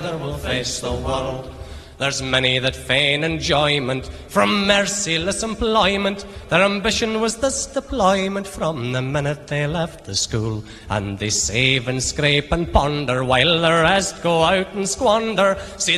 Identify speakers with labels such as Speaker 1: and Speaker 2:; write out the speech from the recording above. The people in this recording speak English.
Speaker 1: together we'll face the world. There's many that feign enjoyment from merciless employment. Their ambition was this deployment from the minute they left the school. And they save and scrape and ponder while the rest go out and squander. See